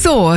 So,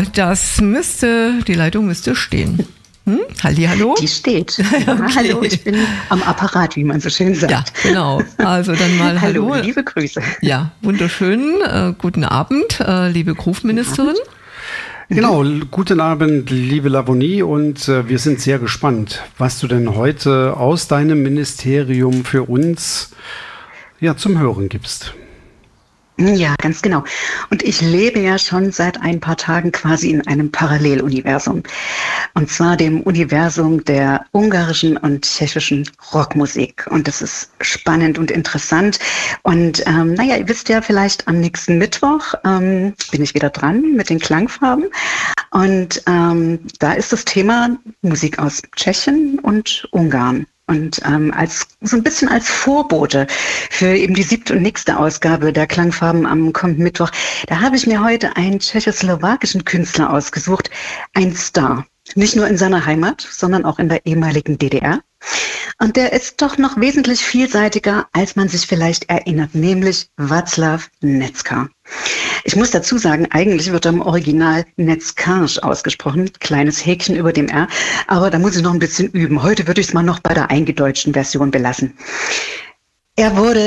die Leitung müsste stehen. Hallihallo? Die steht. Ja, okay. Hallo, ich bin am Apparat, wie man so schön sagt. Ja, genau. Also dann mal hallo. Liebe Grüße. Ja, wunderschönen guten Abend, liebe Groove-Ministerin. Genau, guten Abend, liebe Lavonie, und wir sind sehr gespannt, was du denn heute aus deinem Ministerium für uns zum Hören gibst. Ja, ganz genau. Und ich lebe ja schon seit ein paar Tagen quasi in einem Paralleluniversum. Und zwar dem Universum der ungarischen und tschechischen Rockmusik. Und das ist spannend und interessant. Und ihr wisst ja vielleicht, am nächsten Mittwoch bin ich wieder dran mit den Klangfarben. Und da ist das Thema Musik aus Tschechien und Ungarn. Und so ein bisschen als Vorbote für eben die 7. und nächste Ausgabe der Klangfarben am kommenden Mittwoch, da habe ich mir heute einen tschechoslowakischen Künstler ausgesucht, ein Star. Nicht nur in seiner Heimat, sondern auch in der ehemaligen DDR. Und der ist doch noch wesentlich vielseitiger, als man sich vielleicht erinnert, nämlich Václav Necka. Ich muss dazu sagen, eigentlich wird er im Original Neckarsch ausgesprochen, kleines Häkchen über dem R, aber da muss ich noch ein bisschen üben. Heute würde ich es mal noch bei der eingedeutschten Version belassen. Er wurde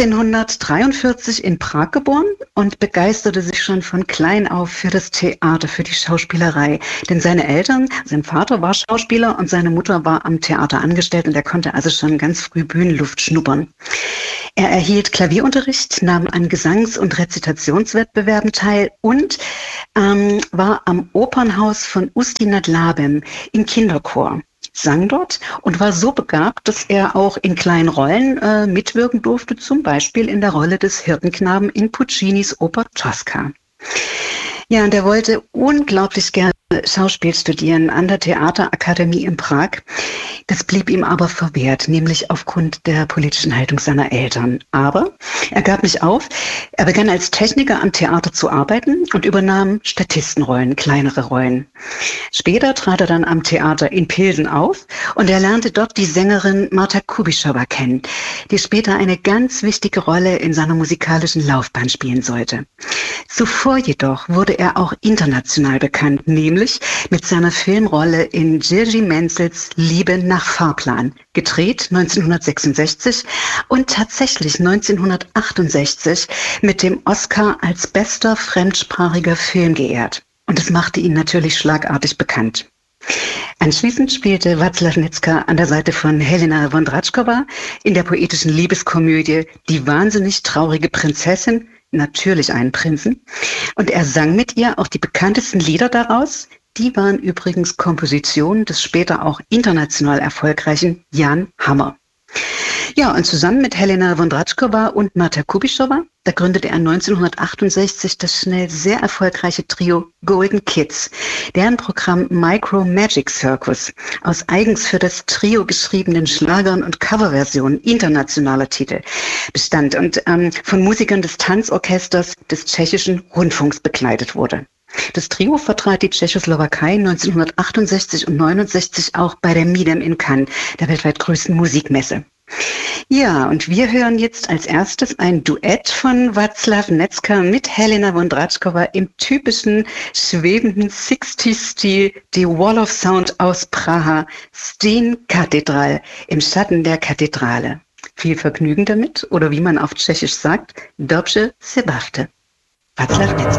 1943 in Prag geboren und begeisterte sich schon von klein auf für das Theater, für die Schauspielerei. Denn seine Eltern, sein Vater war Schauspieler und seine Mutter war am Theater angestellt und er konnte also schon ganz früh Bühnenluft schnuppern. Er erhielt Klavierunterricht, nahm an Gesangs- und Rezitationswettbewerben teil und war am Opernhaus von Ústí nad Labem im Kinderchor. Sang dort und war so begabt, dass er auch in kleinen Rollen mitwirken durfte, zum Beispiel in der Rolle des Hirtenknaben in Puccinis Oper Tosca. Ja, und er wollte unglaublich gerne Schauspiel studieren an der Theaterakademie in Prag. Das blieb ihm aber verwehrt, nämlich aufgrund der politischen Haltung seiner Eltern. Aber er gab nicht auf. Er begann als Techniker am Theater zu arbeiten und übernahm Statistenrollen, kleinere Rollen. Später trat er dann am Theater in Pilsen auf und er lernte dort die Sängerin Marta Kubischowa kennen, die später eine ganz wichtige Rolle in seiner musikalischen Laufbahn spielen sollte. Zuvor jedoch wurde er auch international bekannt, nämlich mit seiner Filmrolle in Jiří Menzels Liebe nach Fahrplan, gedreht 1966 und tatsächlich 1968 mit dem Oscar als bester fremdsprachiger Film geehrt. Und das machte ihn natürlich schlagartig bekannt. Anschließend spielte Václav Necka an der Seite von Helena Vondráčková in der poetischen Liebeskomödie Die wahnsinnig traurige Prinzessin, natürlich einen Prinzen. Und er sang mit ihr auch die bekanntesten Lieder daraus. Die waren übrigens Kompositionen des später auch international erfolgreichen Jan Hammer. Ja, und zusammen mit Helena Vondráčková und Marta Kubischowa, da gründete er 1968 das schnell sehr erfolgreiche Trio Golden Kids, deren Programm Micro Magic Circus aus eigens für das Trio geschriebenen Schlagern und Coverversionen internationaler Titel bestand und von Musikern des Tanzorchesters des tschechischen Rundfunks begleitet wurde. Das Trio vertrat die Tschechoslowakei 1968 und 1969 auch bei der MIDEM in Cannes, der weltweit größten Musikmesse. Ja, und wir hören jetzt als erstes ein Duett von Václav Necka mit Helena Vondráčková im typischen schwebenden 60s-Stil, die Wall of Sound aus Praha, Steen Katedral, im Schatten der Kathedrale. Viel Vergnügen damit, oder wie man auf Tschechisch sagt, Dobře se bavte. Václav Necka.